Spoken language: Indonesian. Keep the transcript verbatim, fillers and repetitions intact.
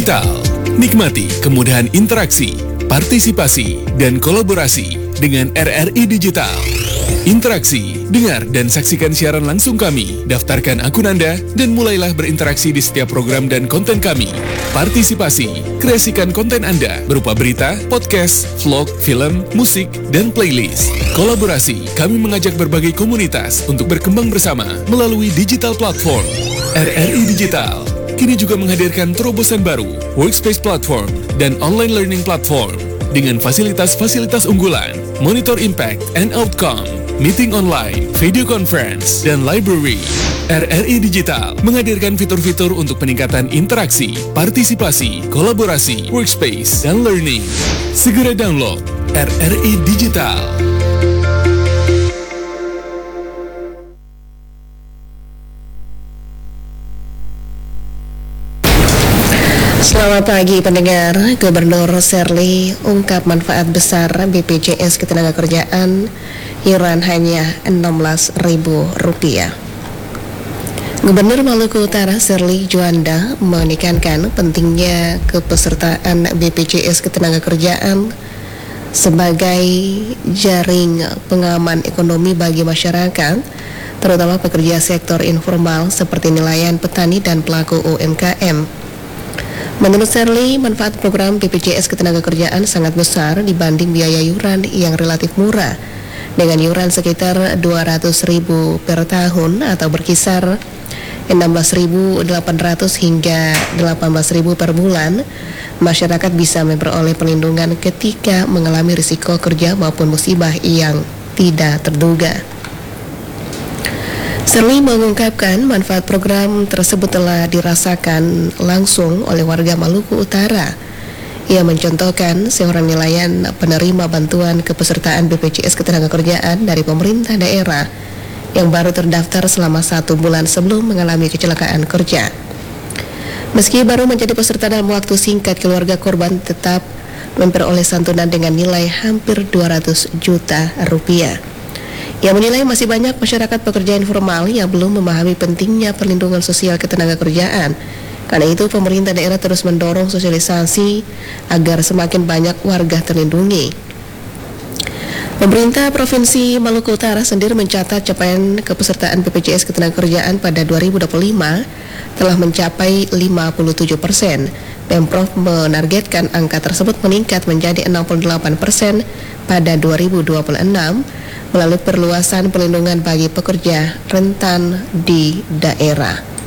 Digital. Nikmati kemudahan interaksi, partisipasi, dan kolaborasi dengan R R I Digital. Interaksi, dengar dan saksikan siaran langsung kami, daftarkan akun Anda, dan mulailah berinteraksi di setiap program dan konten kami. Partisipasi, kreasikan konten Anda berupa berita, podcast, vlog, film, musik, dan playlist. Kolaborasi, kami mengajak berbagai komunitas untuk berkembang bersama melalui digital platform. R R I Digital kini juga menghadirkan terobosan baru, workspace platform, dan online learning platform dengan fasilitas-fasilitas unggulan, monitor impact and outcome, meeting online, video conference, dan library. R R I Digital menghadirkan fitur-fitur untuk peningkatan interaksi, partisipasi, kolaborasi, workspace, dan learning. Segera download R R I Digital. Selamat pagi pendengar. Gubernur Sherly ungkap manfaat besar B P J S Ketenagakerjaan, iuran hanya enam belas ribu rupiah. Gubernur Maluku Utara Sherly Juanda menekankan pentingnya kepesertaan B P J S Ketenagakerjaan sebagai jaring pengaman ekonomi bagi masyarakat, terutama pekerja sektor informal seperti nelayan, petani, dan pelaku U M K M. Menurut Sherly, manfaat program B P J S Ketenagakerjaan sangat besar dibanding biaya iuran yang relatif murah, dengan iuran sekitar dua ratus ribu per tahun atau berkisar enam belas ribu delapan ratus hingga delapan belas ribu per bulan. Masyarakat bisa memperoleh perlindungan ketika mengalami risiko kerja maupun musibah yang tidak terduga. Sherly mengungkapkan manfaat program tersebut telah dirasakan langsung oleh warga Maluku Utara. Ia mencontohkan seorang nelayan penerima bantuan kepesertaan B P J S Ketenagakerjaan dari pemerintah daerah yang baru terdaftar selama satu bulan sebelum mengalami kecelakaan kerja. Meski baru menjadi peserta dalam waktu singkat, keluarga korban tetap memperoleh santunan dengan nilai hampir dua ratus juta rupiah. Ia menilai masih banyak masyarakat pekerja informal yang belum memahami pentingnya perlindungan sosial ketenagakerjaan. Karena itu, pemerintah daerah terus mendorong sosialisasi agar semakin banyak warga terlindungi. Pemerintah Provinsi Maluku Utara sendiri mencatat capaian kepesertaan B P J S Ketenagakerjaan pada dua ribu dua puluh lima telah mencapai lima puluh tujuh persen. Pemprov menargetkan angka tersebut meningkat menjadi enam puluh delapan persen pada dua ribu dua puluh enam melalui perluasan perlindungan bagi pekerja rentan di daerah.